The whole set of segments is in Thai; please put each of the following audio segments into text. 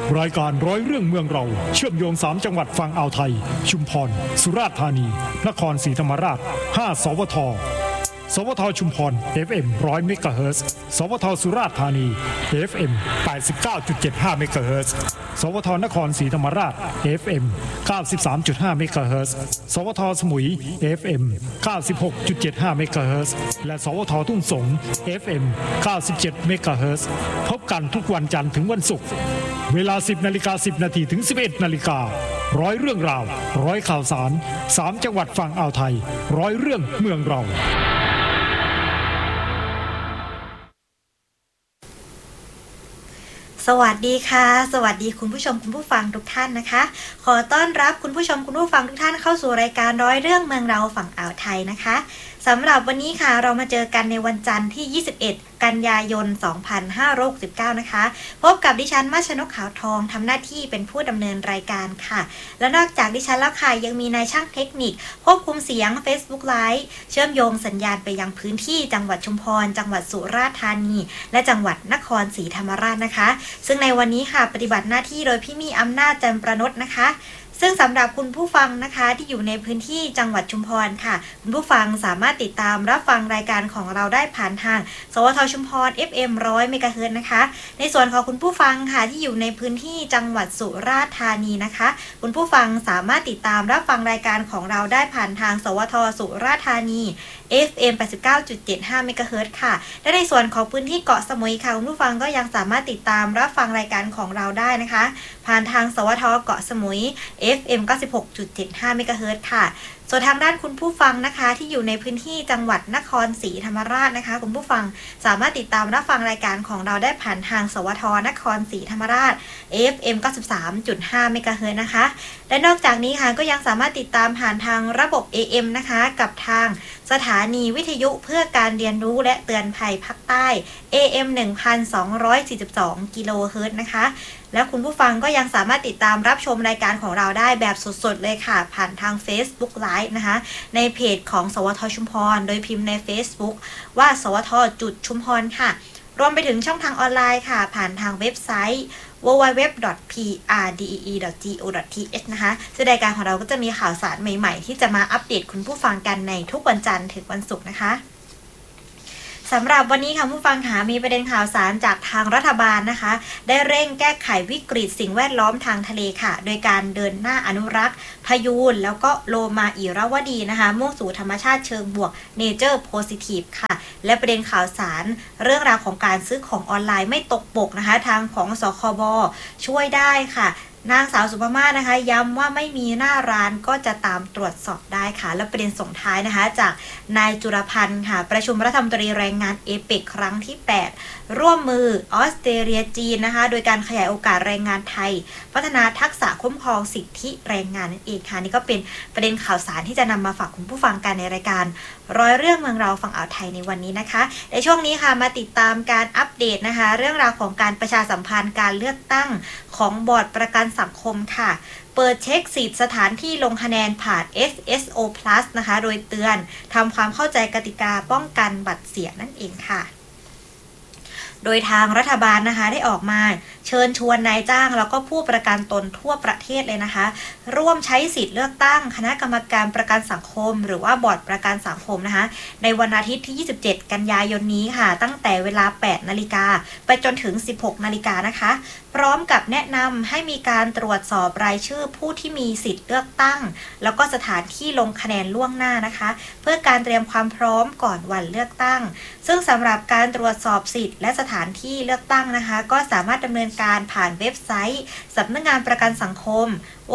รายการร้อยเรื่องเมืองเราเชื่อมโยง3จังหวัดฝั่งอ่าวไทยชุมพรสุราษฎร์ธานีนครศรีธรรมราช5สวทสวทชุมพร FM 100 เมกะเฮิรตซ์สวทสุราษฎร์ธานี FM 89.75 เมกะเฮิรตซ์สวทนครศรีธรรมราช FM 93.5 เมกะเฮิรตซ์สวทสมุย FM 96.75 เมกะเฮิรตซ์และสวททุ่งสง FM 97 เมกะเฮิรตซ์พบกันทุกวันจันทร์ถึงวันศุกร์เวลา 10:10 น.ถึง 11:00 น.ร้อยเรื่องราวร้อยข่าวสาร3จังหวัดฝั่งอ่าวไทยร้อยเรื่องเมืองเราสวัสดีค่ะสวัสดีคุณผู้ชมคุณผู้ฟังทุกท่านนะคะขอต้อนรับคุณผู้ชมคุณผู้ฟังทุกท่านเข้าสู่รายการร้อยเรื่องเมืองเราฝั่งอ่าวไทยนะคะสำหรับวันนี้ค่ะเรามาเจอกันในวันจันทร์ที่21กันยายน2569นะคะพบกับดิฉันมาชนกขาวทองทำหน้าที่เป็นผู้ดำเนินรายการค่ะและนอกจากดิฉันแล้วค่ะยังมีนายช่างเทคนิคควบคุมเสียง Facebook Live เชื่อมโยงสัญญาณไปยังพื้นที่จังหวัดชุมพรจังหวัดสุราษฎร์ธานีและจังหวัดนครศรีธรรมราชนะคะซึ่งในวันนี้ค่ะปฏิบัติหน้าที่โดยพี่มีอำนาจจันประนดนะคะซึ่งสำหรับคุณผู้ฟังนะคะที่อยู่ในพื้นที่จังหวัดชุมพรค่ะคุณผู้ฟังสามารถติดตามรับฟังรายการของเราได้ผ่านทางสวทชุมพร FM 100 เมกะเฮิรตซ์นะคะในส่วนของคุณผู้ฟังค่ะที่อยู่ในพื้นที่จังหวัดสุราษฎร์ธานีนะคะคุณผู้ฟังสามารถติดตามรับฟังรายการของเราได้ผ่านทางสวทสุราษฎร์ธานี FM 89.75 เมกะเฮิรตซ์ค่ะและในส่วนของพื้นที่เกาะสมุยค่ะคุณผู้ฟังก็ยังสามารถติดตามรับฟังรายการของเราได้นะคะผ่านทางสวทเกาะสมุย FM 96.75 เมกะเฮิรตซ์ค่ะส่วนทางด้านคุณผู้ฟังนะคะที่อยู่ในพื้นที่จังหวัดนครศรีธรรมราชนะคะคุณผู้ฟังสามารถติดตามรับฟังรายการของเราได้ผ่านทางสวทนครศรีธรรมราช FM 93.5 เมกะเฮิรตซ์นะคะและนอกจากนี้ค่ะก็ยังสามารถติดตามผ่านทางระบบ AM นะคะกับทางสถานีวิทยุเพื่อการเรียนรู้และเตือนภัยภาคใต้ AM 1,242 กิโลเฮิรตซ์นะคะแล้วคุณผู้ฟังก็ยังสามารถติดตามรับชมรายการของเราได้แบบสดๆเลยค่ะผ่านทาง Facebook Live นะคะในเพจของสวทชุมพรโดยพิมพ์ใน Facebook ว่าสวทชุมพรค่ะรวมไปถึงช่องทางออนไลน์ค่ะผ่านทางเว็บไซต์ www.prdee.go.th นะคะซึ่งรายการของเราก็จะมีข่าวสารใหม่ๆที่จะมาอัปเดตคุณผู้ฟังกันในทุกวันจันทร์ถึงวันศุกร์นะคะสำหรับวันนี้ค่ะผู้ฟังค่ะมีประเด็นข่าวสารจากทางรัฐบาลนะคะได้เร่งแก้ไขวิกฤตสิ่งแวดล้อมทางทะเลค่ะโดยการเดินหน้าอนุรักษ์พยูนแล้วก็โลมาอิรวดีนะคะมุ่งสู่ธรรมชาติเชิงบวก Nature Positive ค่ะและประเด็นข่าวสารเรื่องราวของการซื้อของออนไลน์ไม่ตกปกนะคะทางของสคบช่วยได้ค่ะนางสาวสุภมาศนะคะย้ำว่าไม่มีหน้าร้านก็จะตามตรวจสอบได้ค่ะและประเด็นส่งท้ายนะคะจากนายจุรพันธ์ค่ะประชุมรัฐมนตรีแรงงานเอเปกครั้งที่8ร่วมมือออสเตรเลียจีนนะคะโดยการขยายโอกาสแรงงานไทยพัฒนาทักษะคุ้มครองสิทธิแรงงานนั่นเองค่ะนี่ก็เป็นประเด็นข่าวสารที่จะนำมาฝากคุณผู้ฟังกันในรายการร้อยเรื่องเมืองเราฝั่งอ่าวไทยในวันนี้นะคะในช่วงนี้ค่ะมาติดตามการอัปเดตนะคะเรื่องราวของการประชาสัมพันธ์การเลือกตั้งของบอร์ดประกันสังคมค่ะเปิดเช็คสิทธิ์สถานที่ลงคะแนนผ่าน SSO Plus นะคะโดยเตือนทำความเข้าใจกติกาป้องกันบัตรเสียนั่นเองค่ะโดยทางรัฐบาลนะคะได้ออกมาเชิญชวนนายจ้างแล้วก็ผู้ประกันตนทั่วประเทศเลยนะคะร่วมใช้สิทธิ์เลือกตั้งคณะกรรมการประกันสังคมหรือว่าบอร์ดประกันสังคมนะคะในวันอาทิตย์ที่27กันยายนนี้ค่ะตั้งแต่เวลา 8 นาฬิกาไปจนถึง 16 นาฬิกานะคะพร้อมกับแนะนำให้มีการตรวจสอบรายชื่อผู้ที่มีสิทธิ์เลือกตั้งแล้วก็สถานที่ลงคะแนนล่วงหน้านะคะเพื่อการเตรียมความพร้อมก่อนวันเลือกตั้งซึ่งสำหรับการตรวจสอบสิทธิ์และสถานที่เลือกตั้งนะคะก็สามารถดำเนินการผ่านเว็บไซต์สำนักงานประกันสังคม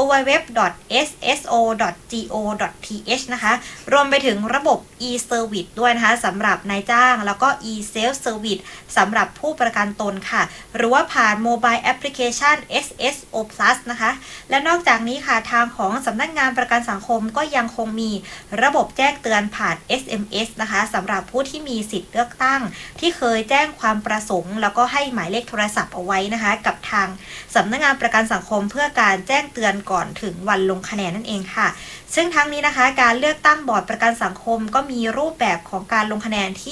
www.sso.go.th นะคะรวมไปถึงระบบ e-service ด้วยนะคะสำหรับนายจ้างแล้วก็ e-self service สำหรับผู้ประกันตนค่ะหรือว่าผ่าน mobile application SSO Plus นะคะและนอกจากนี้ค่ะทางของสำนักงานประกันสังคมก็ยังคงมีระบบแจ้งเตือนผ่าน SMS นะคะสำหรับผู้ที่มีสิทธิ์เลือกตั้งที่เคยแจ้งความประสงค์แล้วก็ให้หมายเลขโทรศัพท์เอาไว้นะคะกับทางสำนักงานประกันสังคมเพื่อการแจ้งเตือนก่อนถึงวันลงคะแนนนั่นเองค่ะซึ่งทั้งนี้นะคะการเลือกตั้งบอร์ดประกันสังคมก็มีรูปแบบของการลงคะแนนที่แต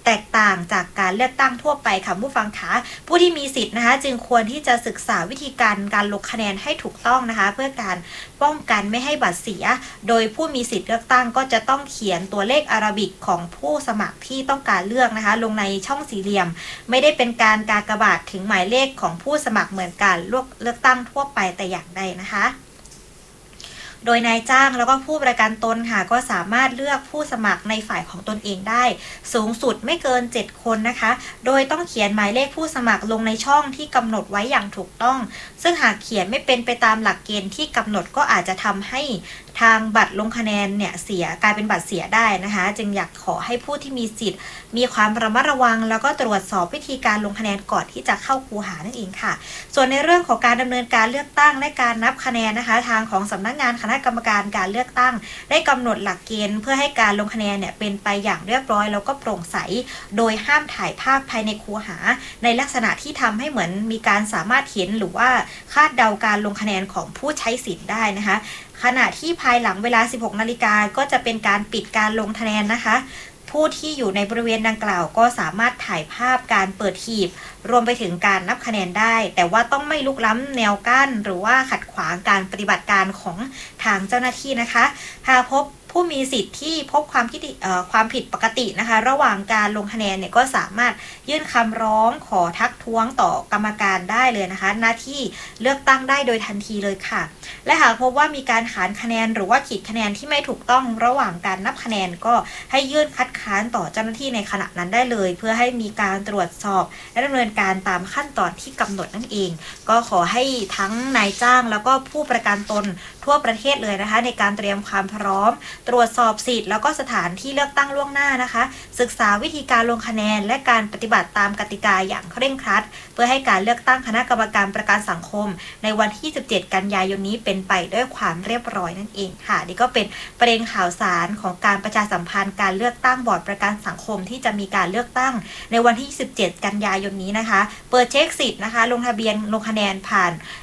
แตกต่างจากการเลือกตั้งทั่วไปค่ะผู้ฟังคะผู้ที่มีสิทธิ์นะคะจึงควรที่จะศึกษาวิธีการลงคะแนนให้ถูกต้องนะคะเพื่อการป้องกันไม่ให้บัตรเสียโดยผู้มีสิทธิ์เลือกตั้งก็จะต้องเขียนตัวเลขอาราบิกของผู้สมัครที่ต้องการเลือกนะคะลงในช่องสี่เหลี่ยมไม่ได้เป็นการกากบาทถึงหมายเลขของผู้สมัครเหมือนการเลือกตั้งทั่วไปแต่อย่างใดนะคะโดยนายจ้างแล้วก็ผู้ประกันตนค่ะก็สามารถเลือกผู้สมัครในฝ่ายของตนเองได้สูงสุดไม่เกิน7คนนะคะโดยต้องเขียนหมายเลขผู้สมัครลงในช่องที่กำหนดไว้อย่างถูกต้องซึ่งหากเขียนไม่เป็นไปตามหลักเกณฑ์ที่กำหนดก็อาจจะทำให้ทางบัตรลงคะแนนเนี่ยเสียกลายเป็นบัตรเสียได้นะคะจึงอยากขอให้ผู้ที่มีสิทธิ์มีความระมัดระวังแล้วก็ตรวจสอบวิธีการลงคะแนนก่อนที่จะเข้าคูหานั่นเองค่ะส่วนในเรื่องของการดำเนินการเลือกตั้งและการนับคะแนนนะคะทางของสำนักงานคณะกรรมการการเลือกตั้งได้กำหนดหลักเกณฑ์เพื่อให้การลงคะแนนเนี่ยเป็นไปอย่างเรียบร้อยแล้วก็โปร่งใสโดยห้ามถ่ายภาพภายในคูหาในลักษณะที่ทำให้เหมือนมีการสามารถเห็นหรือว่าคาดเดาการลงคะแนนของผู้ใช้สิทธิ์ได้นะคะขณะที่ภายหลังเวลา 16 นาฬิกาก็จะเป็นการปิดการลงคะแนนนะคะผู้ที่อยู่ในบริเวณดังกล่าวก็สามารถถ่ายภาพการเปิดหีบรวมไปถึงการนับคะแนนได้แต่ว่าต้องไม่ลุกล้ำแนวกั้นหรือว่าขัดขวางการปฏิบัติการของทางเจ้าหน้าที่นะคะหากพบผู้มีสิทธิ์ที่พบความผิดปกตินะคะระหว่างการลงคะแนนเนี่ยก็สามารถยื่นคำร้องขอทักท้วงต่อกรรมการได้เลยนะคะหน้าที่เลือกตั้งได้โดยทันทีเลยค่ะและหากพบว่ามีการขานคะแนนหรือว่าขีดคะแนนที่ไม่ถูกต้องระหว่างการนับคะแนนก็ให้ยื่นคัดค้านต่อเจ้าหน้าที่ในขณะนั้นได้เลยเพื่อให้มีการตรวจสอบและดำเนินการตามขั้นตอนที่กำหนดนั่นเองก็ขอให้ทั้งนายจ้างแล้วก็ผู้ประกันตนทั่วประเทศเลยนะคะในการเตรียมความพร้อมตรวจสอบสิทธิ์แล้วก็สถานที่เลือกตั้งล่วงหน้านะคะศึกษาวิธีการลงคะแนนและการปฏิบัติตามกติกาอย่างเคร่งครัดเพื่อให้การเลือกตั้งคณะกรรมการประกันสังคมในวันที่17กันยายนนี้เป็นไปด้วยความเรียบร้อยนั่นเองค่ะนี่ก็เป็นประเด็นข่าวสารของการประชาสัมพันธ์การเลือกตั้งบอร์ดประกันสังคมที่จะมีการเลือกตั้งในวันที่17กันยายนนี้นะคะเปิดเช็คสิทธิ์นะคะลงทะเบียนลงคะแนนผ่าน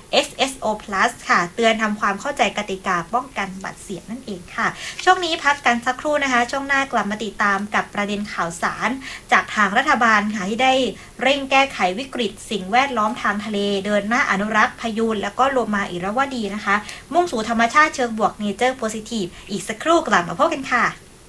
SSO Plus ค่ะเตือนทำความเข้าใจกติกาป้องกันบัตรเสียนั่นเองค่ะช่วงนี้พักกันสักครู่นะคะช่วงหน้ากลับมาติดตามกับประเด็นข่าวสารจากทางรัฐบาลค่ะที่ได้เร่งแก้ไขวิกฤตสิ่งแวดล้อมทางทะเลเดินหน้าอนุรักษ์พยูนแล้วก็โลมาอิรวดีนะคะมุ่งสู่ธรรมชาติเชิงบวก Nature Positive อีกสักครู่กลับมาพบกันค่ะ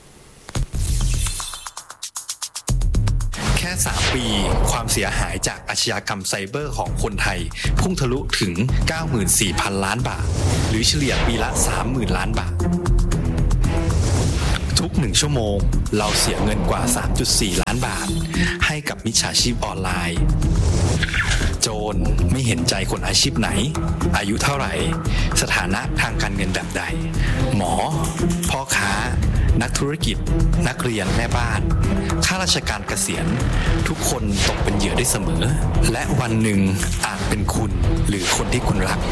แค่3ปีความเสียหายจากอาชญากรรมไซเบอร์ของคนไทยพุ่งทะลุถึง 94,000 ล้านบาทหรือเฉลี่ยปีละ 30,000 ล้านบาททุก1ชั่วโมงเราเสียเงินกว่า 3.4 ล้านบาทให้กับมิจฉาชีพออนไลน์โจรไม่เห็นใจคนอาชีพไหนอายุเท่าไหร่สถานะทางการเงินแบบใดหมอพ่อค้านักธุรกิจนักเรียนแม่บ้านข้าราชการเกษียณทุกคนตกเป็นเหยื่อได้เสมอและวันหนึ่งอาจเป็นคุณหรือคนที่คุณรัก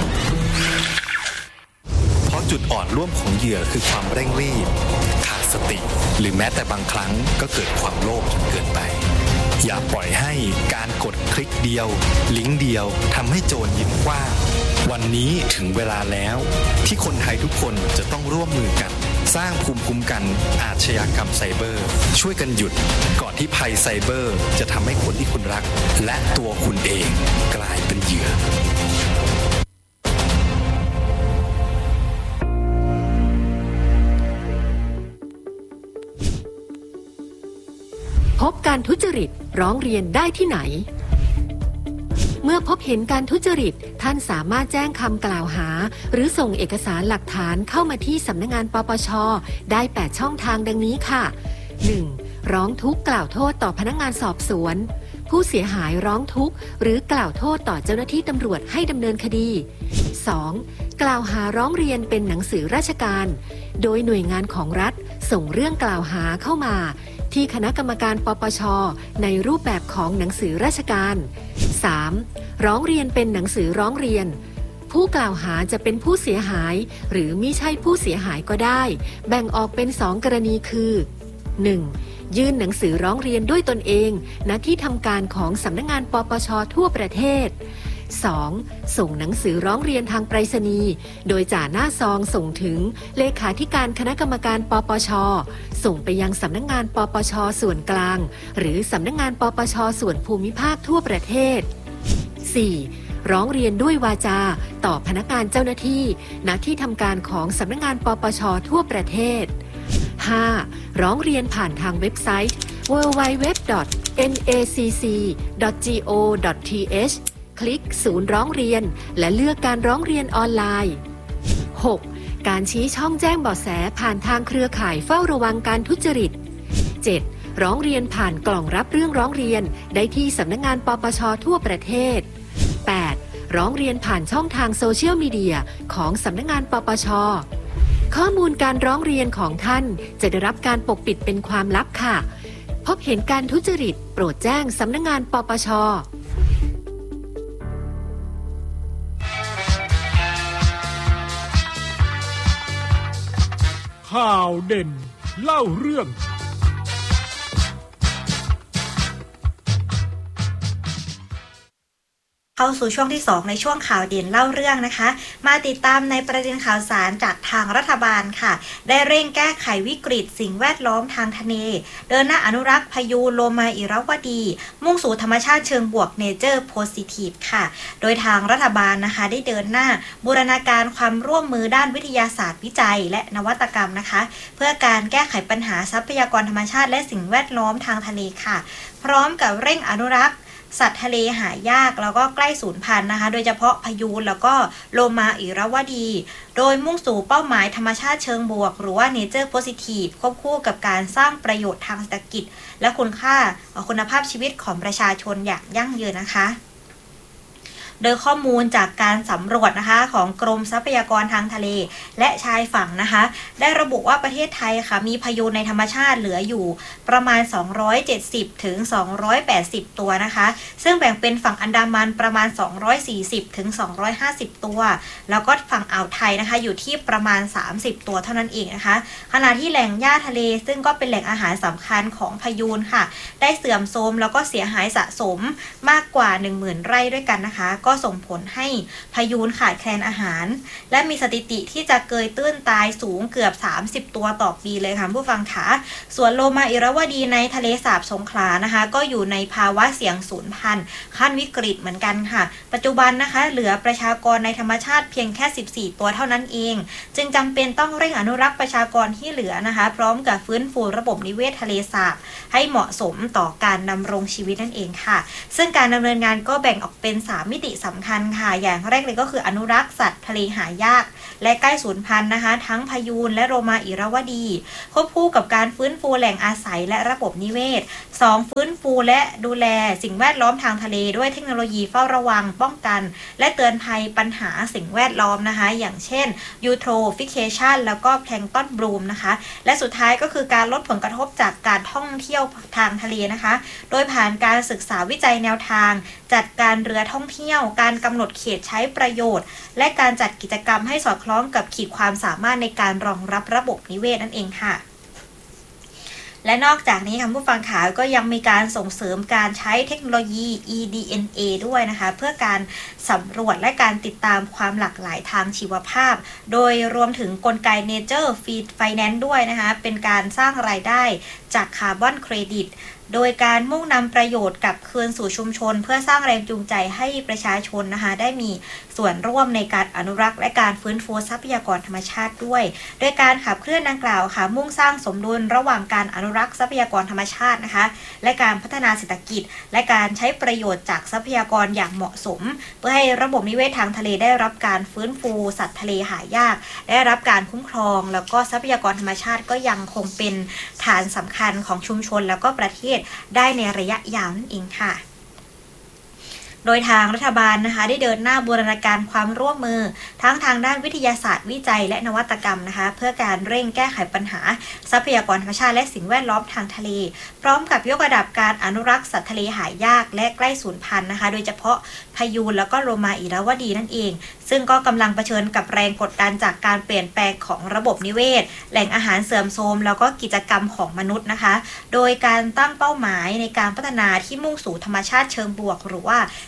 เพราะจุดอ่อนร่วมของเหยื่อคือความเร่งรีบขาดสติหรือแม้แต่บางครั้งก็เกิดความโลภจนเกินไปอย่าปล่อยให้การกดคลิกเดียวลิงก์เดียวทำให้โจรยิ้มกว้างวันนี้ถึงเวลาแล้วที่คนไทยทุกคนจะต้องร่วมมือกันสร้างภูมิคุ้มกันอาชญากรรมไซเบอร์ช่วยกันหยุดก่อนที่ภัยไซเบอร์จะทำให้คนที่คุณรักและตัวคุณเองกลายเป็นเหยื่อพบการทุจริตร้องเรียนได้ที่ไหนเมื่อพบเห็นการทุจริตท่านสามารถแจ้งคำกล่าวหาหรือส่งเอกสารหลักฐานเข้ามาที่สำนักงานปปช.ได้8ช่องทางดังนี้ค่ะ 1. ร้องทุกข์กล่าวโทษต่อพนักงานสอบสวนผู้เสียหายร้องทุกข์หรือกล่าวโทษต่อเจ้าหน้าที่ตำรวจให้ดำเนินคดี 2. กล่าวหาร้องเรียนเป็นหนังสือราชการโดยหน่วยงานของรัฐส่งเรื่องกล่าวหาเข้ามาที่คณะกรรมการปปช.ในรูปแบบของหนังสือราชการ 3. ร้องเรียนเป็นหนังสือร้องเรียนผู้กล่าวหาจะเป็นผู้เสียหายหรือมิใช่ผู้เสียหายก็ได้แบ่งออกเป็น2กรณีคือ 1. ยื่นหนังสือร้องเรียนด้วยตนเองณที่ทำการของสำนักงานปปช.ทั่วประเทศ 2. ส่งหนังสือร้องเรียนทางไปรษณีย์โดยจ่าหน้าซองส่งถึงเลขาธิการคณะกรรมการปปช.ส่งไปยังสำนักงานปปช.ส่วนกลางหรือสำนักงานปปช.ส่วนภูมิภาคทั่วประเทศ 4. ร้องเรียนด้วยวาจาต่อพนักงานเจ้าหน้าที่ณที่ทำการของสำนักงานปปช.ทั่วประเทศ 5. ร้องเรียนผ่านทางเว็บไซต์ www.nacc.go.th คลิกศูนย์ร้องเรียนและเลือกการร้องเรียนออนไลน์ 6. การชี้ช่องแจ้งเบาะแสผ่านทางเครือข่ายเฝ้าระวังการทุจริต 7. ร้องเรียนผ่านกล่องรับเรื่องร้องเรียนได้ที่สำนักงานปปช.ทั่วประเทศ 8. ร้องเรียนผ่านช่องทางโซเชียลมีเดียของสำนักงานปปช.ข้อมูลการร้องเรียนของท่านจะได้รับการปกปิดเป็นความลับค่ะพบเห็นการทุจริตโปรดแจ้งสำนักงานปปช. ข่าวเด่นเล่าเรื่องเข้าสู่ช่วงที่2ในช่วงข่าวเด่นเล่าเรื่องนะคะมาติดตามในประเด็นข่าวสารจากทางรัฐบาลค่ะได้เร่งแก้ไขวิกฤตสิ่งแวดล้อมทางทะเลเดินหน้าอนุรักษ์พยูนโลมาอิรวดีมุ่งสู่ธรรมชาติเชิงบวก Nature Positive ค่ะโดยทางรัฐบาลนะคะได้เดินหน้าบูรณาการความร่วมมือด้านวิทยาศาสตร์วิจัยและนวัตกรรมนะคะเพื่อการแก้ไขปัญหาทรัพยากรธรรมชาติและสิ่งแวดล้อมทางทะเลค่ะพร้อมกับเร่งอนุรักษ์สัตว์ทะเลหายากแล้วก็ใกล้สูญพันธุ์นะคะโดยเฉพาะพยูนแล้วก็โลมาอิรวดีโดยมุ่งสู่เป้าหมายธรรมชาติเชิงบวกหรือว่า Nature Positive ควบคู่กับการสร้างประโยชน์ทางเศรษฐกิจและคุณภาพชีวิตของประชาชนอย่างยั่งยืนนะคะโดยข้อมูลจากการสำรวจนะคะของกรมทรัพยากรทางทะเลและชายฝั่งนะคะได้ระบุว่าประเทศไทยค่ะมีพยูนในธรรมชาติเหลืออยู่ประมาณ270ถึง280ตัวนะคะซึ่งแบ่งเป็นฝั่งอันดามันประมาณ240ถึง250ตัวแล้วก็ฝั่งอ่าวไทยนะคะอยู่ที่ประมาณ30ตัวเท่านั้นเองนะคะขณะที่แหล่งหญ้าทะเลซึ่งก็เป็นแหล่งอาหารสำคัญของพยูนค่ะได้เสื่อมโทรมแล้วก็เสียหายสะสมมากกว่า 10,000 ไร่ด้วยกันนะคะก็ส่งผลให้พยูนขาดแคลนอาหารและมีสถิติที่จะเกยตื้นตายสูงเกือบ30ตัวต่อปีเลยค่ะผู้ฟังคะส่วนโลมาอิรวดีในทะเลสาบสงขลานะคะก็อยู่ในภาวะเสี่ยงสูญพันธุ์ขั้นวิกฤตเหมือนกันค่ะปัจจุบันนะคะเหลือประชากรในธรรมชาติเพียงแค่14ตัวเท่านั้นเองจึงจำเป็นต้องเร่งอนุรักษ์ประชากรที่เหลือนะคะพร้อมกับฟื้นฟูระบบนิเวศทะเลสาบให้เหมาะสมต่อการดำรงชีวิตนั่นเองค่ะซึ่งการดำเนินงานก็แบ่งออกเป็น3มิติสำคัญค่ะอย่างแรกเลยก็คืออนุรักษ์สัตว์ทะเลหายากและใกล้สูญพันธุ์นะคะทั้งพยูนและโลมาอิรวดีควบคู่กับการฟื้นฟูแหล่งอาศัยและระบบนิเวศ 2. ฟื้นฟูและดูแลสิ่งแวดล้อมทางทะเลด้วยเทคโนโลยีเฝ้าระวังป้องกันและเตือนภัยปัญหาสิ่งแวดล้อมนะคะอย่างเช่นยูโทรฟิเคชันแล้วก็แพลงก์ต้นบลูมนะคะและสุดท้ายก็คือการลดผลกระทบจากการท่องเที่ยวทางทะเลนะคะโดยผ่านการศึกษาวิจัยแนวทางจัดการเรือท่องเที่ยวการกำหนดเขตใช้ประโยชน์และการจัดกิจกรรมให้สอดคล้องกับขีดความสามารถในการรองรับระบบนิเวศนั่นเองค่ะและนอกจากนี้ค่ะผู้ฟังขาก็ยังมีการส่งเสริมการใช้เทคโนโลยี eDNA ด้วยนะคะเพื่อการสำรวจและการติดตามความหลากหลายทางชีวภาพโดยรวมถึงกลไก Nature Finance ด้วยนะคะเป็นการสร้างรายได้จากคาร์บอนเครดิตโดยการมุ่งนำประโยชน์กลับคืนสู่ชุมชนเพื่อสร้างแรงจูงใจให้ประชาชนนะคะได้มีส่วนร่วมในการอนุรักษ์และการฟื้นฟูทรัพยากรธรรมชาติด้วยโดยการขับเคลื่อนดังกล่าวค่ะมุ่งสร้างสมดุลระหว่างการอนุรักษ์ทรัพยากรธรรมชาตินะคะและการพัฒนาเศรษฐกิจและการใช้ประโยชน์จากทรัพยากรอย่างเหมาะสมเพื่อให้ระบบนิเวศทางทะเลได้รับการฟื้นฟูสัตว์ทะเลหายากได้รับการคุ้มครองแล้วก็ทรัพยากรธรรมชาติก็ยังคงเป็นฐานสำคัญของชุมชนแล้วก็ประเทศได้ในระยะยาวนั่นเองค่ะโดยทางรัฐบาลนะคะได้เดินหน้าบูรณาการความร่วมมือทั้งทางด้านวิทยาศาสตร์วิจัยและนวัตกรรมนะคะเพื่อการเร่งแก้ไขปัญหาทรัพยากรธรรมชาติและสิ่งแวดล้อมทางทะเลพร้อมกับยกระดับการอนุรักษ์สัตว์ทะเลหายากและใกล้สูญพันธุ์นะคะโดยเฉพาะพยูนแล้วก็โลมาอิรวดีนั่นเองซึ่งก็กำลังเผชิญกับแรงกดดันจากการเปลี่ยนแปลงของระบบนิเวศแหล่งอาหารเสื่อมโทรมแล้วก็กิจกรรมของมนุษย์นะคะโดยการตั้งเป้าหมายในการพัฒนาที่มุ่งสู่ธรรมชาติเชิงบวกหรือว่า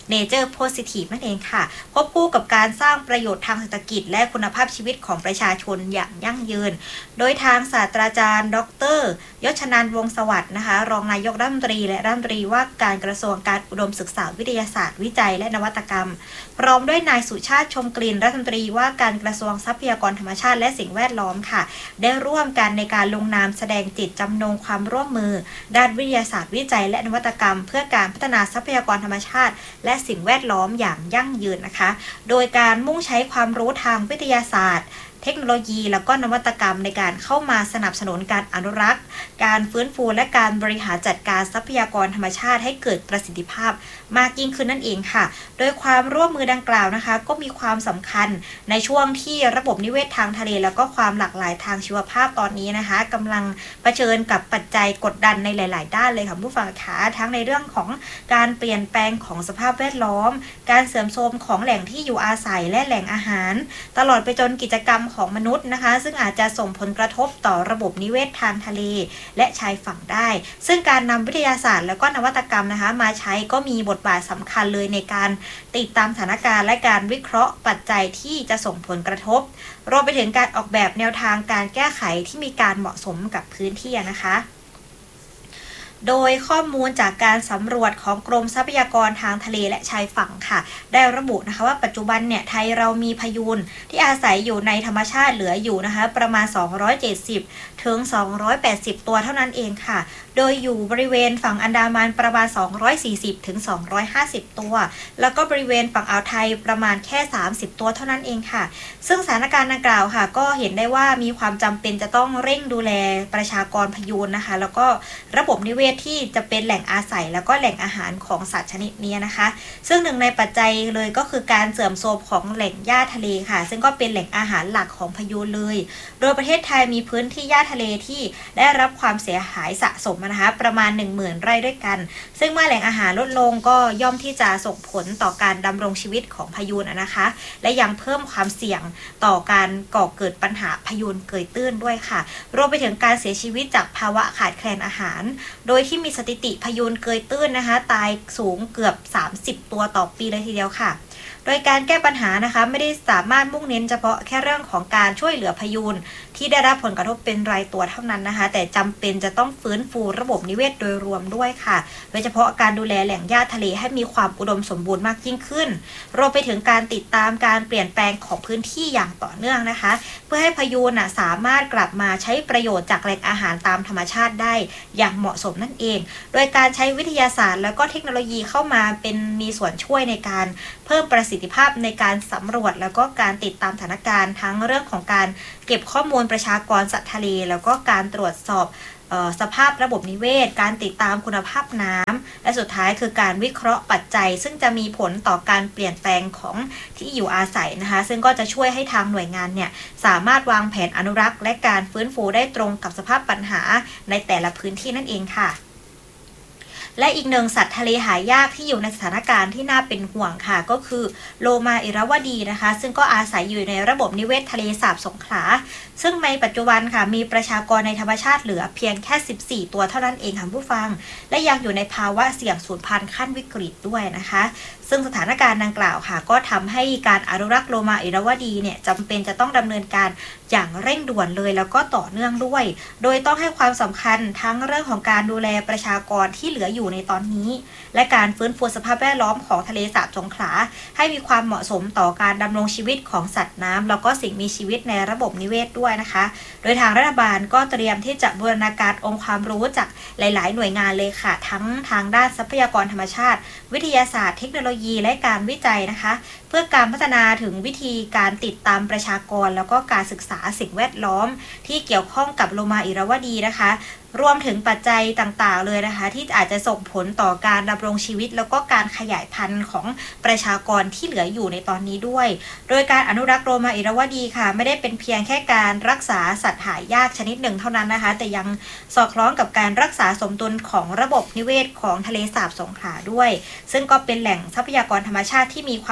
Nature Positive นั่นเองค่ะควบคู่กับการสร้างประโยชน์ทางเศรษฐกิจและคุณภาพชีวิตของประชาชนอย่างยั่งยืนโดยทางศาสตราจารย์ดร.ยศนันท์วงศ์สวัสดิ์นะคะรองนายกรัฐมนตรีและรัฐมนตรีว่าการกระทรวงการอุดมศึกษาวิทยาศาสตร์วิจัยและนวัตกรรมพร้อมด้วยนายสุชาติชมกลิ่นรัฐมนตรีว่าการกระทรวงทรัพยากรธรรมชาติและสิ่งแวดล้อมค่ะได้ร่วมกันในการลงนามแสดงจิตจำนงความร่วมมือด้านวิทยาศาสตร์วิจัยและนวัตกรรมเพื่อการพัฒนาทรัพยากรธรรมชาติและสิ่งแวดล้อมอย่างยั่งยืนนะคะโดยการมุ่งใช้ความรู้ทางวิทยาศาสตร์เทคโนโลยีแล้วก็นวัตกรรมในการเข้ามาสนับสนุนการอนุรักษ์การฟื้นฟูและการบริหารจัดการทรัพยากรธรรมชาติให้เกิดประสิทธิภาพมากยิ่งขึ้นนั่นเองค่ะโดยความร่วมมือดังกล่าวนะคะก็มีความสำคัญในช่วงที่ระบบนิเวศทางทะเลแล้วก็ความหลากหลายทางชีวภาพตอนนี้นะคะกำลังเผชิญกับปัจจัยกดดันในหลายๆด้านเลยค่ะผู้ฟังคะทั้งในเรื่องของการเปลี่ยนแปลงของสภาพแวดล้อมการเสื่อมโทรมของแหล่งที่อยู่อาศัยและแหล่งอาหารตลอดไปจนกิจกรรมของมนุษย์นะคะซึ่งอาจจะส่งผลกระทบต่อระบบนิเวศทางทะเลและชายฝั่งได้ซึ่งการนำวิทยาศาสตร์แล้วก็นวัตกรรมนะคะมาใช้ก็มีบทบาทสำคัญเลยในการติดตามสถานการณ์และการวิเคราะห์ปัจจัยที่จะส่งผลกระทบรวมไปถึงการออกแบบแนวทางการแก้ไขที่มีการเหมาะสมกับพื้นที่นะคะโดยข้อมูลจากการสำรวจของกรมทรัพยากรทางทะเลและชายฝั่งค่ะได้ระบุนะคะว่าปัจจุบันเนี่ยไทยเรามีพยูนที่อาศัยอยู่ในธรรมชาติเหลืออยู่นะคะประมาณ270ถึง280ตัวเท่านั้นเองค่ะโดยอยู่บริเวณฝั่งอันดามันประมาณ240ถึง250ตัวแล้วก็บริเวณฝั่งอ่าวไทยประมาณแค่30ตัวเท่านั้นเองค่ะซึ่งสถานการณ์ดังกล่าวค่ะก็เห็นได้ว่ามีความจำเป็นจะต้องเร่งดูแลประชากรพยูนนะคะแล้วก็ระบบนิเวศที่จะเป็นแหล่งอาศัยแล้วก็แหล่งอาหารของสัตว์ชนิดนี้นะคะซึ่งหนึ่งในปัจจัยเลยก็คือการเสื่อมโทรมของแหล่งหญ้าทะเลค่ะซึ่งก็เป็นแหล่งอาหารหลักของพยูนเลยโดยประเทศไทยมีพื้นที่หญ้าทะเลที่ได้รับความเสียหายสะสมนะคะประมาณ 10,000 ไร่ด้วยกันซึ่งเมื่อแหล่งอาหารลดลงก็ย่อมที่จะส่งผลต่อการดำรงชีวิตของพยูนนะคะและยังเพิ่มความเสี่ยงต่อการก่อเกิดปัญหาพยูนเกยตื้นด้วยค่ะรวมไปถึงการเสียชีวิตจากภาวะขาดแคลนอาหารโดยที่มีสถิติพยูนเกยตื้นนะคะตายสูงเกือบ30ตัวต่อปีเลยทีเดียวค่ะโดยการแก้ปัญหานะคะไม่ได้สามารถมุ่งเน้นเฉพาะแค่เรื่องของการช่วยเหลือพยูนที่ได้รับผลกระทบเป็นรายตัวเท่านั้นนะคะแต่จำเป็นจะต้องฟื้นฟูระบบนิเวศโดยรวมด้วยค่ะโดยเฉพาะการดูแลแหล่งหญ้าทะเลให้มีความอุดมสมบูรณ์มากยิ่งขึ้นรวมไปถึงการติดตามการเปลี่ยนแปลงของพื้นที่อย่างต่อเนื่องนะคะเพื่อให้พยูนสามารถกลับมาใช้ประโยชน์จากแหล่งอาหารตามธรรมชาติได้อย่างเหมาะสมนั่นเองโดยการใช้วิทยาศาสตร์แล้วก็เทคโนโลยีเข้ามามีส่วนช่วยในการเพิ่มประสิทธิภาพในการสำรวจแล้วก็การติดตามสถานการณ์ทั้งเรื่องของการเก็บข้อมูลประชากรสัตว์ทะเลแล้วก็การตรวจสอบสภาพระบบนิเวศการติดตามคุณภาพน้ำและสุดท้ายคือการวิเคราะห์ปัจจัยซึ่งจะมีผลต่อการเปลี่ยนแปลงของที่อยู่อาศัยนะคะซึ่งก็จะช่วยให้ทางหน่วยงานเนี่ยสามารถวางแผนอนุรักษ์และการฟื้นฟูได้ตรงกับสภาพปัญหาในแต่ละพื้นที่นั่นเองค่ะและอีกหนึ่งสัตว์ทะเลหายากที่อยู่ในสถานการณ์ที่น่าเป็นห่วงค่ะก็คือโลมาอิรวดีนะคะซึ่งก็อาศัยอยู่ในระบบนิเวศทะเลสาบสงขลาซึ่งในปัจจุบันค่ะมีประชากรในธรรมชาติเหลือเพียงแค่14ตัวเท่านั้นเองค่ะผู้ฟังและยังอยู่ในภาวะเสี่ยงสูญพันธุ์ขั้นวิกฤตด้วยนะคะซึ่งสถานการณ์ดังกล่าวค่ะก็ทำให้การอนุรักษ์โลมาอิรวดีเนี่ยจำเป็นจะต้องดำเนินการอย่างเร่งด่วนเลยแล้วก็ต่อเนื่องด้วยโดยต้องให้ความสำคัญทั้งเรื่องของการดูแลประชากรที่เหลืออยู่ในตอนนี้และการฟื้นฟูสภาพแวดล้อมของทะเลสาบสงขลาให้มีความเหมาะสมต่อการดำรงชีวิตของสัตว์น้ำแล้วก็สิ่งมีชีวิตในระบบนิเวศด้วยนะคะโดยทางรัฐบาลก็เตรียมที่จะบูรณาการองค์ความรู้จากหลายๆหน่วยงานเลยค่ะทั้งทางด้านทรัพยากรธรรมชาติวิทยาศาสตร์เทคโนโลยีและการวิจัยนะคะเพื่อการพัฒนาถึงวิธีการติดตามประชากรแล้วก็การศึกษาสิ่งแวดล้อมที่เกี่ยวข้องกับโลมาอิรวดีนะคะรวมถึงปัจจัยต่างๆเลยนะคะที่อาจจะส่งผลต่อการดำรงชีวิตแล้วก็การขยายพันธุ์ของประชากรที่เหลืออยู่ในตอนนี้ด้วยโดยการอนุรักษ์โลมาอิรวดีค่ะไม่ได้เป็นเพียงแค่การรักษาสัตว์หายากชนิดหนึ่งเท่านั้นนะคะแต่ยังสอดคล้องกับการรักษาสมดุลของระบบนิเวศของทะเลสาบสงขลาด้วยซึ่งก็เป็นแหล่งทรัพยากรธรรมชาติที่มีความสำคัญ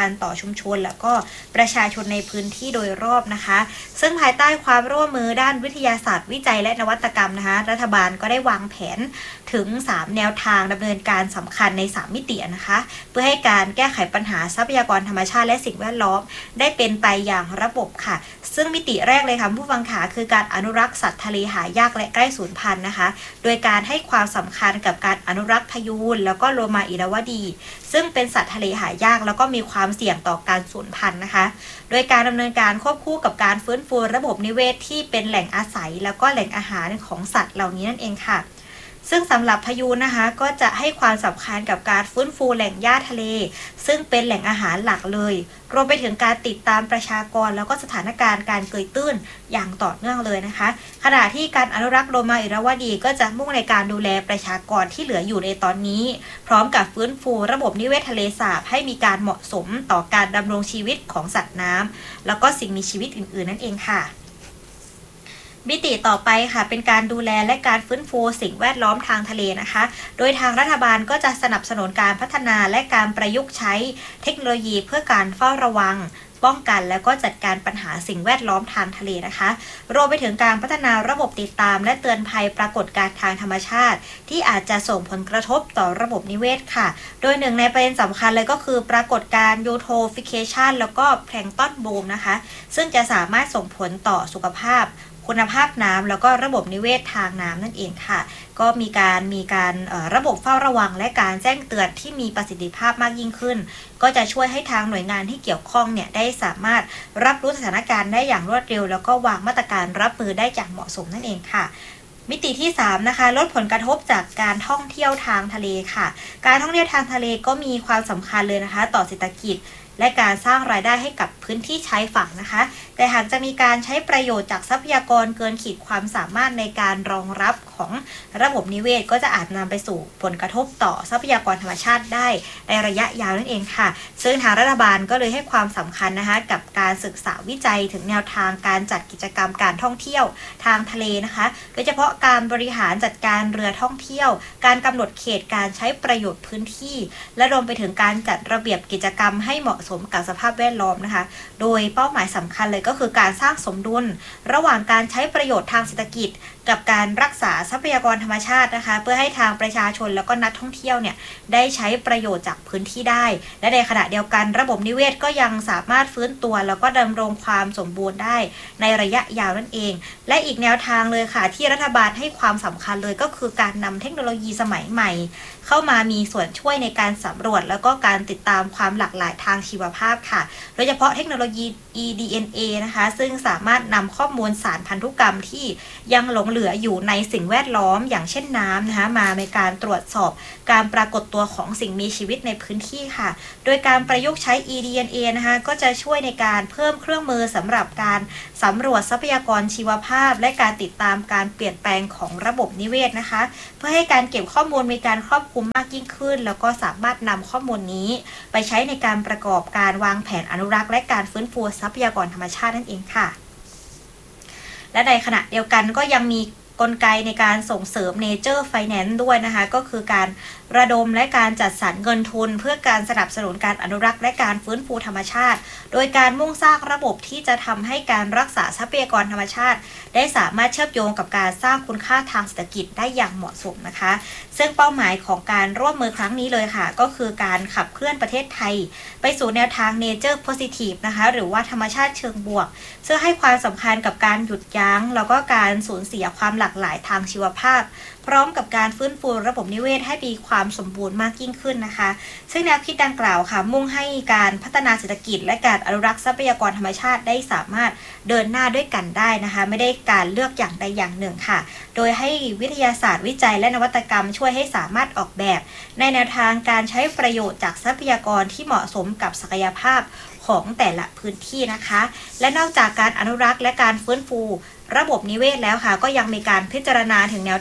ญต่อชุมชนแล้วก็ประชาชนในพื้นที่โดยรอบนะคะซึ่งภายใต้ความร่วมมือด้านวิทยาศาสตร์วิจัยและนวัตกรรมนะคะรัฐบาลก็ได้วางแผนถึง3แนวทางดำเนินการสำคัญใน3มิตินะคะเพื่อให้การแก้ไขปัญหาทรัพยากรธรรมชาติและสิ่งแวดล้อมได้เป็นไปอย่างระบบค่ะซึ่งมิติแรกเลยค่ะผู้ฟังขาคือการอนุรักษ์สัตว์ทะเลหายากและใกล้สูญพันธุ์นะคะโดยการให้ความสำคัญกับการอนุรักษ์พยูนแล้วก็โลมาอิรวดีซึ่งเป็นสัตว์ทะเลหายากแล้วก็มีความเสี่ยงต่อการสูญพันธุ์นะคะโดยการดำเนินการควบคู่กับการฟื้นฟูระบบนิเวศที่เป็นแหล่งอาศัยแล้วก็แหล่งอาหารของสัตว์เหล่านี้นั่นเองค่ะซึ่งสำหรับพยูนนะคะก็จะให้ความสำคัญกับการฟื้นฟูแหล่งหญ้าทะเลซึ่งเป็นแหล่งอาหารหลักเลยรวมไปถึงการติดตามประชากรแล้วก็สถานการณ์การเกยตื้นอย่างต่อเนื่องเลยนะคะขณะที่การอนุรักษ์โลมาอิรวดีก็จะมุ่งในการดูแลประชากรที่เหลืออยู่ในตอนนี้พร้อมกับฟื้นฟูระบบนิเวศทะเลสาบให้มีการเหมาะสมต่อการดำรงชีวิตของสัตว์น้ำแล้วก็สิ่งมีชีวิตอื่นๆนั่นเองค่ะมิติต่อไปค่ะเป็นการดูแลและการฟื้นฟูสิ่งแวดล้อมทางทะเลนะคะโดยทางรัฐบาลก็จะสนับสนุนการพัฒนาและการประยุกต์ใช้เทคโนโลยีเพื่อการเฝ้าระวังป้องกันและก็จัดการปัญหาสิ่งแวดล้อมทางทะเลนะคะรวมไปถึงการพัฒนาระบบติดตามและเตือนภัยปรากฏการณ์ทางธรรมชาติที่อาจจะส่งผลกระทบต่อระบบนิเวศค่ะโดยหนึ่งในประเด็นสำคัญเลยก็คือปรากฏการณ์ยูโทฟิเคชันแล้วก็แพลงก์ตอนบูมนะคะซึ่งจะสามารถส่งผลต่อสุขภาพคุณภาพน้ำแล้วก็ระบบนิเวศทางน้ำนั่นเองค่ะก็มีการระบบเฝ้าระวังและการแจ้งเตือนที่มีประสิทธิภาพมากยิ่งขึ้นก็จะช่วยให้ทางหน่วยงานที่เกี่ยวข้องเนี่ยได้สามารถรับรู้สถานการณ์ได้อย่างรวดเร็วแล้วก็วางมาตรการรับมือได้อย่างเหมาะสมนั่นเองค่ะมิติที่3นะคะลดผลกระทบจากการท่องเที่ยวทางทะเลค่ะการท่องเที่ยวทางทะเลก็มีความสำคัญเลยนะคะต่อเศรษฐกิจและการสร้างรายได้ให้กับพื้นที่ชายฝั่งนะคะแต่หากจะมีการใช้ประโยชน์จากทรัพยากรเกินขีดความสามารถในการรองรับของระบบนิเวศก็จะอาจนำไปสู่ผลกระทบต่อทรัพยากรธรรมชาติได้ในระยะยาวนั่นเองค่ะซึ่งทางรัฐบาลก็เลยให้ความสำคัญนะคะกับการศึกษาวิจัยถึงแนวทางการจัดกิจกรรมการท่องเที่ยวทางทะเลนะคะโดยเฉพาะการบริหารจัดการเรือท่องเที่ยวการกำหนดเขตการใช้ประโยชน์พื้นที่และรวมไปถึงการจัดระเบียบกิจกรรมให้เหมาะสมกับสภาพแวดล้อมนะคะโดยเป้าหมายสำคัญเลยก็คือการสร้างสมดุลระหว่างการใช้ประโยชน์ทางเศรษฐกิจกับการรักษาทรัพยากรธรรมชาตินะคะเพื่อให้ทางประชาชนแล้วก็นักท่องเที่ยวเนี่ยได้ใช้ประโยชน์จากพื้นที่ได้และในขณะเดียวกันระบบนิเวศก็ยังสามารถฟื้นตัวแล้วก็ดำรงความสมบูรณ์ได้ในระยะยาวนั่นเองและอีกแนวทางเลยค่ะที่รัฐบาลให้ความสำคัญเลยก็คือการนำเทคโนโลยีสมัยใหม่เข้ามามีส่วนช่วยในการสำรวจแล้วก็การติดตามความหลากหลายทางชีวภาพค่ะโดยเฉพาะเทคโนโลยี eDNA นะคะซึ่งสามารถนำข้อมูลสารพันธุกรรมที่ยังหลงเหลืออยู่ในสิ่งแวดล้อมอย่างเช่นน้ำนะคะมาในการตรวจสอบการปรากฏตัวของสิ่งมีชีวิตในพื้นที่ค่ะโดยการประยุกต์ใช้ eDNA นะคะก็จะช่วยในการเพิ่มเครื่องมือสำหรับการสำรวจทรัพยากรชีวภาพและการติดตามการเปลี่ยนแปลงของระบบนิเวศนะคะเพื่อให้การเก็บข้อมูลมีการครอบคลุมมากยิ่งขึ้นแล้วก็สามารถนำข้อมูลนี้ไปใช้ในการประกอบการวางแผนอนุรักษ์และการฟื้นฟูทรัพยากรธรรมชาตินั่นเองค่ะและในขณะเดียวกันก็ยังมีกลไกในการส่งเสริม Nature Finance ด้วยนะคะก็คือการระดมและการจัดสรรเงินทุนเพื่อการสนับสนุนการอนุรักษ์และการฟื้นฟูธรรมชาติโดยการมุ่งสร้างระบบที่จะทำให้การรักษาทรัพยากรธรรมชาติได้สามารถเชื่อมโยงกับการสร้างคุณค่าทางเศรษฐกิจได้อย่างเหมาะสมนะคะซึ่งเป้าหมายของการร่วมมือครั้งนี้เลยค่ะก็คือการขับเคลื่อนประเทศไทยไปสู่แนวทาง Nature Positive นะคะหรือว่าธรรมชาติเชิงบวกซึ่งให้ความสำคัญกับการหยุดยั้งแล้วก็การสูญเสียความหลากหลายทางชีวภาพพร้อมกับการฟื้นฟูระบบนิเวศให้มีความสมบูรณ์มากยิ่งขึ้นนะคะซึ่งแนวคิดดังกล่าวค่ะมุ่งให้การพัฒนาเศรษฐกิจและการอนุรักษ์ทรัพยากรธรรมชาติได้สามารถเดินหน้าด้วยกันได้นะคะไม่ได้การเลือกอย่างใดอย่างหนึ่งค่ะโดยให้วิทยาศาสตร์วิจัยและนวัตกรรมช่วยให้สามารถออกแบบในแนวทางการใช้ประโยชน์จากทรัพยากรที่เหมาะสมกับศักยภาพของแต่ละพื้นที่นะคะและนอกจากการอนุรักษ์และการฟื้นฟูระบบนิเวศแล้วค่ะก็ยังมีการพิจารณาถึงแนวทางการ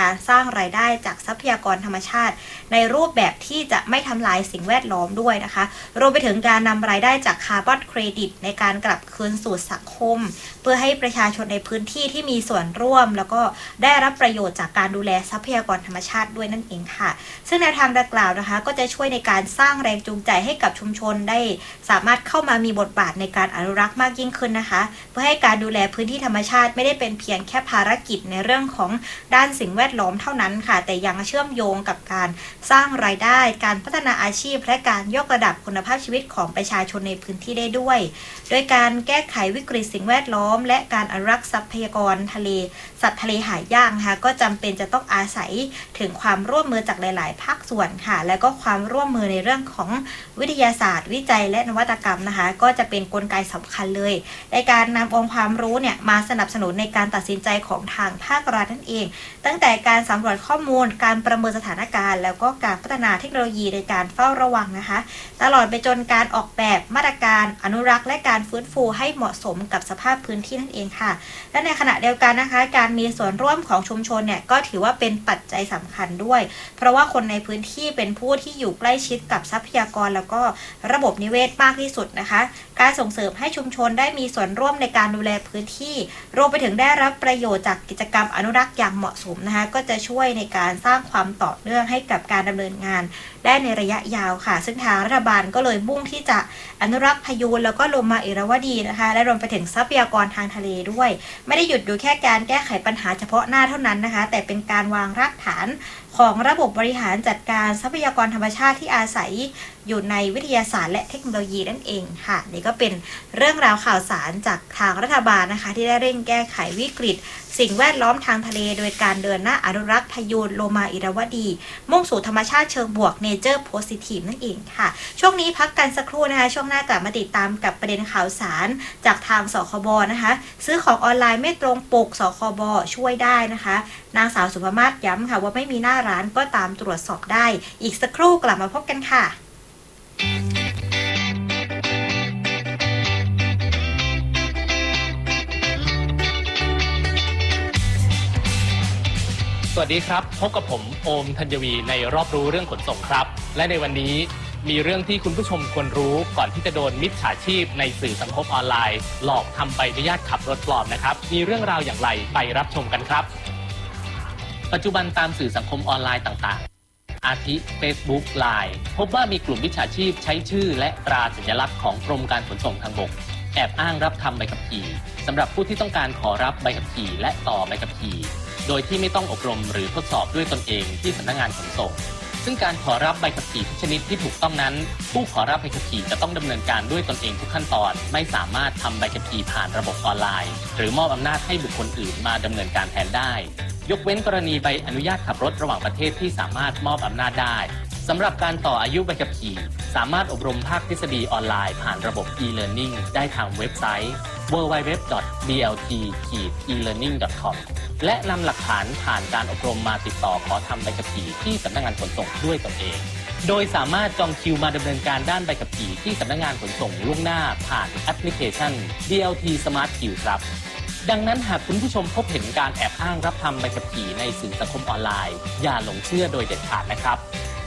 การสร้างรายได้จากทรัพยากรธรรมชาติในรูปแบบที่จะไม่ทำลายสิ่งแวดล้อมด้วยนะคะรวมไปถึงการนำรายได้จากคาร์บอนเครดิตในการกลับคืนสู่สังคมเพื่อให้ประชาชนในพื้นที่ที่มีส่วนร่วมแล้วก็ได้รับประโยชน์จากการดูแลทรัพยากรธรรมชาติด้วยนั่นเองค่ะซึ่งแนวทางดังกล่าวนะคะก็จะช่วยในการสร้างแรงจูงใจให้กับชุมชนได้สามารถเข้ามามีบทบาทในการอนุรักษ์มากยิ่งขึ้นนะคะเพื่อให้การดูแลพื้นที่ธรรมชาติไม่ได้เป็นเพียงแค่ภารกิจในเรื่องของด้านสิ่งแวดล้อมเท่านั้นค่ะแต่ยังเชื่อมโยงกับการสร้างรายได้การพัฒนาอาชีพและการยกระดับคุณภาพชีวิตของประชาชนในพื้นที่ได้ด้วยโดยการแก้ไขวิกฤตสิ่งแวดล้อมและการอนุรักษ์ทรัพยากรทะเลสัตว์ทะเลหายากนะคะก็จำเป็นจะต้องอาศัยถึงความร่วมมือจากหลายๆภาคส่วนค่ะและก็ความร่วมมือในเรื่องของวิทยาศาสตร์วิจัยและนวัตกรรมนะคะก็จะเป็นกลไกสำคัญเลยในการนำองค์ความรู้เนี่ยมาสนับสนุนในการตัดสินใจของทางภาครัฐนั่นเองตั้งแต่การสำรวจข้อมูลการประเมินสถานการณ์แล้วก็การพัฒนาเทคโนโลยีในการเฝ้าระวังนะคะตลอดไปจนการออกแบบมาตรการอนุรักษ์และการฟื้นฟูให้เหมาะสมกับสภาพพื้นที่นั่นเองค่ะและในขณะเดียวกันนะคะการมีส่วนร่วมของชุมชนเนี่ยก็ถือว่าเป็นปัจจัยสำคัญด้วยเพราะว่าคนในพื้นที่เป็นผู้ที่อยู่ใกล้ชิดกับทรัพยากรแล้วก็ระบบนิเวศมากที่สุดนะคะการส่งเสริมให้ชุมชนได้มีส่วนร่วมในการดูแลพื้นที่รวมไปถึงได้รับประโยชน์จากกิจกรรมอนุรักษ์อย่างเหมาะสมนะคะก็จะช่วยในการสร้างความต่อเนื่องให้กับการดำเนินงานได้ในระยะยาวค่ะซึ่งทางรัฐบาลก็เลยมุ่งที่จะอนุรักษ์พายุแล้วก็โลมาอิรวดีนะคะและรวมไปถึงทรัพยากรทางทะเลด้วยไม่ได้หยุดอยู่แค่การแก้ไขปัญหาเฉพาะหน้าเท่านั้นนะคะแต่เป็นการวางรากฐานของระบบบริหารจัดการทรัพยากรธรรมชาติที่อาศัยอยู่ในวิทยาศาสตร์และเทคโนโลยีนั่นเองค่ะนี่ก็เป็นเรื่องราวข่าวสารจากทางรัฐบาลนะคะที่ได้เร่งแก้ไขวิกฤตสิ่งแวดล้อมทางทะเลโดยการเดินหน้าอนุรักษ์พายุโลมาอิรวดีมุ่งสู่ธรรมชาติเชิงบวก Nature Positive นั่นเองค่ะช่วงนี้พักกันสักครู่นะคะช่วงหน้ากลับมาติดตามกับประเด็นข่าวสารจากทางสคบนะคะซื้อของออนไลน์ไม่ตรงปกสคบช่วยได้นะคะนางสาวสุภมาศย้ำค่ะว่าไม่มีหน้าร้านก็ตามตรวจสอบได้อีกสักครู่กลับมาพบกันค่ะสวัสดีครับพบกับผมโอมธัญวีในรอบรู้เรื่องขนส่งครับและในวันนี้มีเรื่องที่คุณผู้ชมควรรู้ก่อนที่จะโดนมิจฉาชีพในสื่อสังคมออนไลน์หลอกทำใบอนุญาตขับรถปลอมนะครับมีเรื่องราวอย่างไรไปรับชมกันครับปัจจุบันตามสื่อสังคมออนไลน์ต่างๆอาทิ Facebook Line พบว่ามีกลุ่มมิจฉาชีพใช้ชื่อและตราสัญลักษณ์ของกรมการขนส่งทางบกแอบอ้างรับทำใบขับขี่สำหรับผู้ที่ต้องการขอรับใบขับขี่และต่อใบขับขี่โดยที่ไม่ต้องอบรมหรือทดสอบด้วยตนเองที่สำนักงานขนส่งซึ่งการขอรับใบขับขี่ทุกชนิดที่ถูกต้องนั้นผู้ขอรับใบขับขี่จะต้องดำเนินการด้วยตนเองทุกขั้นตอนไม่สามารถทำใบขับขี่ผ่านระบบออนไลน์หรือมอบอำนาจให้บุคคลอื่นมาดำเนินการแทนได้ยกเว้นกรณีใบอนุญาตขับรถระหว่างประเทศที่สามารถมอบอำนาจได้สำหรับการต่ออายุใบขับขี่สามารถอบรมภาคทฤษฎีออนไลน์ผ่านระบบ e-learning ได้ทางเว็บไซต์ www.blt-elearning.com และนำหลักฐานผ่านการอบรมมาติดต่อขอทำใบขับขี่ที่สำนักงานขนส่งด้วยตนเองโดยสามารถจองคิวมาดำเนินการด้านใบขับขี่ที่สำนักงานขนส่งล่วงหน้าผ่านแอปพลิเคชัน BLT Smart Queue ครับดังนั้นหากคุณผู้ชมพบเห็นการแอบอ้างรับทำใบขับขี่ในสื่อสังคมออนไลน์อย่าหลงเชื่อโดยเด็ดขาดนะครับ